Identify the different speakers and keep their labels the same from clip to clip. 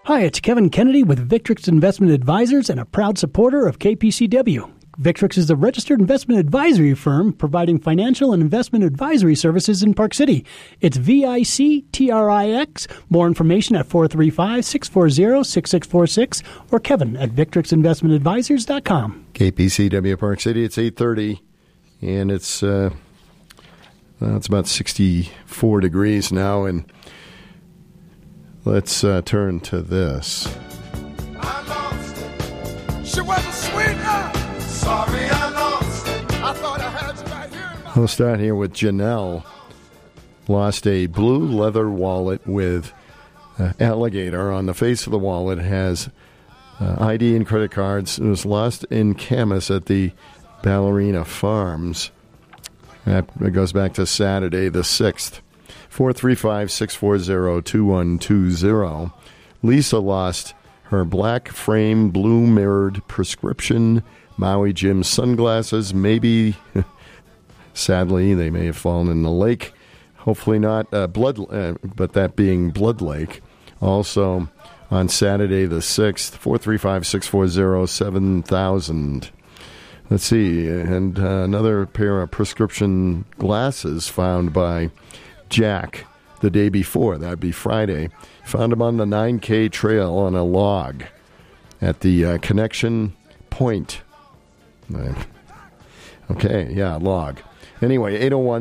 Speaker 1: Hi, it's Kevin Kennedy with Victrix Investment Advisors and a proud supporter of KPCW. Victrix is a registered investment advisory firm providing financial and investment advisory services in Park City. It's VICTRIX. More information at 435-640-6646 or Kevin at VictrixInvestmentAdvisors.com.
Speaker 2: KPCW Park City, it's 8:30, and it's about 64 degrees now, and let's turn to this.
Speaker 3: I lost it. She was a sweetheart. Sorry I lost it. I thought I had you right here.
Speaker 2: We'll start here with Janelle. Lost a blue leather wallet with alligator on the face of the wallet. It has ID and credit cards. It was lost in Camas at the Ballerina Farms. That goes back to Saturday the 6th. 435-640-2120. Lisa lost her black frame, blue mirrored prescription Maui Jim sunglasses. Maybe, sadly, they may have fallen in the lake. Hopefully not but that being Blood Lake. Also on Saturday the 6th, 435-640-7000. Let's see, and another pair of prescription glasses found by Jack the day before. That'd be Friday. Found him on the 9K trail on a log at the Connection Point. Okay, yeah, log. Anyway,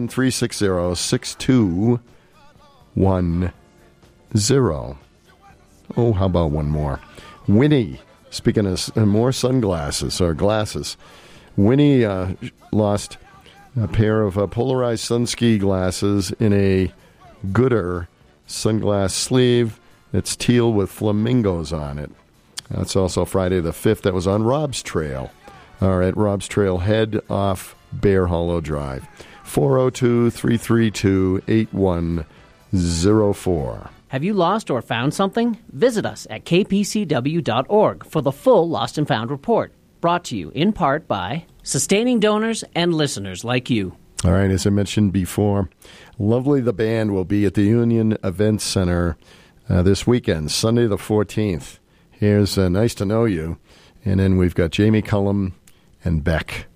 Speaker 2: 801-360-6210. Oh, how about one more? Winnie, speaking of more sunglasses or glasses, Winnie lost a pair of polarized sunski glasses in a Gooder sunglass sleeve. It's teal with flamingos on it. That's also Friday the 5th. That was on Rob's Trail, or at Rob's Trail Head off Bear Hollow Drive. 402-332-8104.
Speaker 4: Have you lost or found something? Visit us at kpcw.org for the full Lost and Found report. Brought to you in part by sustaining donors and listeners like you.
Speaker 2: All right, as I mentioned before, Lovely the Band will be at the Union Events Center this weekend, Sunday the 14th. Here's Nice to Know You, and then we've got Jamie Cullum and Beck.